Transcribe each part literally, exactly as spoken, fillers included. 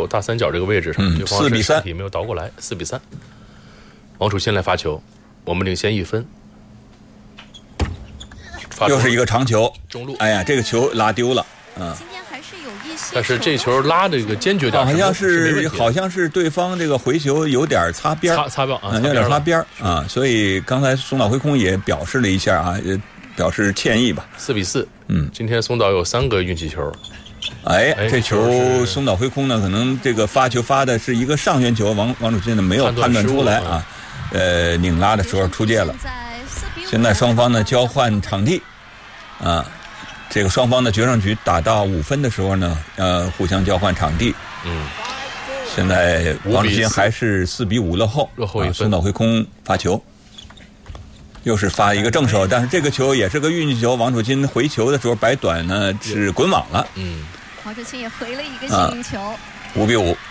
手大三角这个位置上， 嗯， 对方是身体没有倒过来，四比三。王楚钦来发球，我们领先一分。 又是一个长球， 中路。 哎呀，这个球拉丢了，嗯。 但是这球拉的这个坚决点， 好像是好像是对方这个回球有点擦边， 擦擦边啊， 有点擦边啊，所以刚才松岛辉空也表示了一下啊，表示歉意吧。 四比四， 嗯， 今天松岛有三个运气球。 哎，这球松岛辉空呢，可能这个发球发的是一个上旋球，王王楚钦呢没有判断出来啊，呃，拧拉的时候出界了。现在双方呢交换场地，啊。这个双方的决胜局打到五分的时候呢，呃，互相交换场地。 嗯， 现在王楚钦还是四比五落后， 落后一分。 松岛辉空发球，又是发一个正手，但是这个球也是个运气球。王楚钦回球的时候摆短呢是滚网了。 嗯， 王楚钦也回了一个幸运球。 五比五，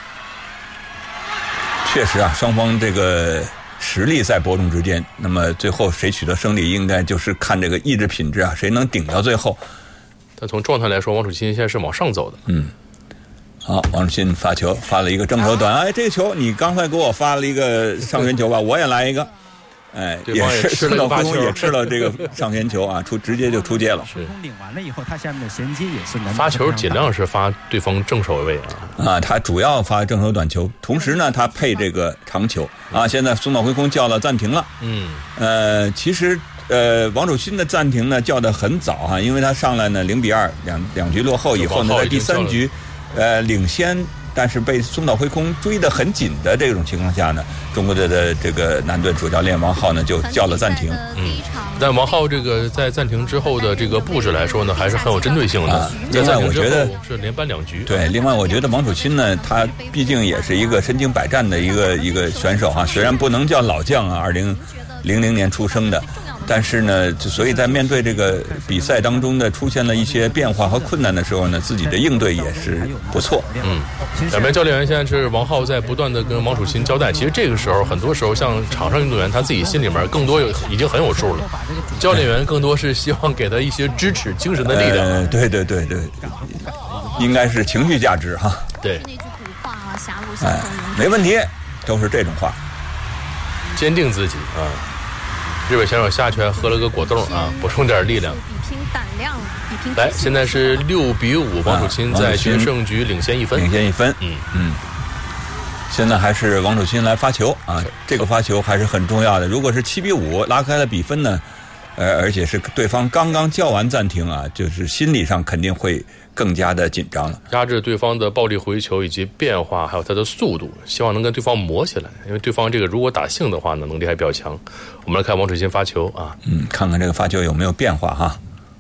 确实啊，双方这个实力在伯仲之间，那么最后谁取得胜利，应该就是看这个意志品质啊，谁能顶到最后。 但从状态来说，王楚钦现在是往上走的。 嗯，好，王楚钦发球，发了一个正手短，哎，这个球你刚才给我发了一个上旋球吧，我也来一个，哎， 也是吃了发球， 也吃了这个上旋球啊，出直接就出界了。 是领完了以后，他下面的衔接也是发球尽量是发对方正手位啊， 啊，他主要发正手短球，同时呢，他配这个长球啊。现在松岛辉空叫了暂停了， 嗯， 呃，其实呃，王楚钦的暂停呢叫得很早啊，因为他上来呢零比二，两两局落后以后呢，在第三局呃领先。但是被松岛辉空追得很紧的这种情况下呢，中国队的这个男队主教练王浩呢就叫了暂停。 嗯，但王浩这个在暂停之后的这个布置来说呢，还是很有针对性的。 啊、另外，我觉得是连扳两局。 对，另外我觉得王楚钦呢，他毕竟也是一个身经百战的一个一个选手哈，虽然不能叫老将啊，二零零零年出生的。但是呢，所以在面对这个比赛当中呢，出现了一些变化和困难的时候呢，自己的应对也是不错。 嗯，两边教练员现在是王浩在不断的跟王楚钦交代。其实这个时候，很多时候像场上运动员他自己心里面更多有已经很有数了，教练员更多是希望给他一些支持、精神的力量。 呃、对对对对，应该是情绪价值哈。 对， 哎，没问题，都是这种话。 坚定自己啊。日本选手下去还喝了个果冻啊，补充点力量。 比拼胆量，比拼。 来，现在是六比五，王楚钦在决胜局领先一分， 领先一分。 嗯嗯。现在还是王楚钦来发球啊，这个发球还是很重要的。如果是七比五拉开了比分呢，呃，而且是对方刚刚叫完暂停啊，就是心理上肯定会更加的紧张了， 压制对方的暴力回球以及变化，还有他的速度，希望能跟对方磨起来。因为对方这个如果打性的话呢，能力还比较强。我们来看王楚钦发球啊， 嗯，看看这个发球有没有变化哈。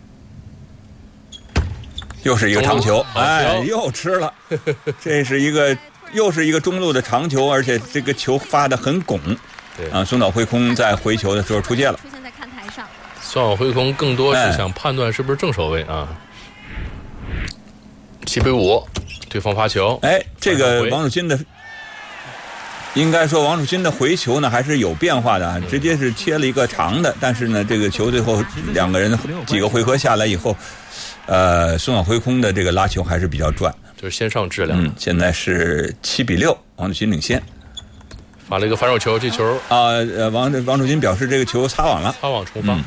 又是一个长球，哎，又吃了，这是一个又是一个中路的长球，而且这个球发得很拱。 对啊，松岛辉空在回球的时候出界了， 出现在看台上。 松岛辉空更多是想判断是不是正手位啊。七比五，对方发球。 哎，这个王楚钦的，应该说王楚钦的回球呢还是有变化的，直接是切了一个长的，但是呢，这个球最后两个人几个回合下来以后，呃，松岛辉空的这个拉球还是比较转， 就是先上质量。 嗯，现在是七比六，王楚钦领先。 发了一个反手球，这球啊，呃，王王楚钦表示这个球擦网了， 擦网重发。嗯，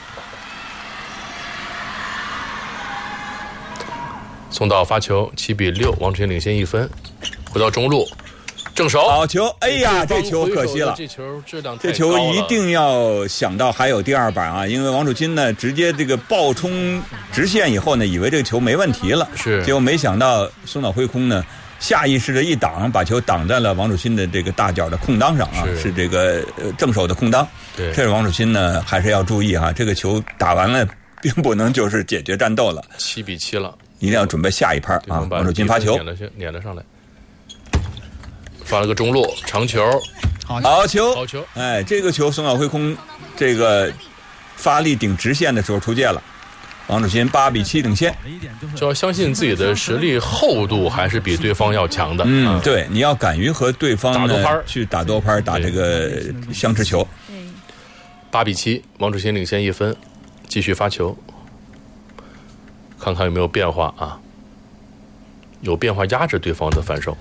送到发球，七比六，王楚钦领先一分。回到中路，正手好球，哎呀，这球可惜了， 这球质量这球一定要想到还有第二板啊，因为王楚钦呢直接这个爆冲直线以后呢，以为这个球没问题了， 是， 结果没想到松岛辉空呢下意识的一挡，把球挡在了王楚钦的这个大脚的空当上啊，是, 是这个正手的空当。 对， 这是王楚钦呢还是要注意哈，这个球打完了并不能就是解决战斗了， 七比七了， 一定要准备下一拍啊！王楚钦发球， 撵了撵了上来，发了个中路长球， 好球， 好球！ 哎，这个球松岛辉空这个发力顶直线的时候出界了。王楚钦八比七领先， 就要相信自己的实力厚度还是比对方要强的。 嗯，对，你要敢于和对方打多拍去打多拍，打这个相持球。 八比七，王楚钦领先一分，继续发球，看看有没有变化啊？有变化压制对方的反手。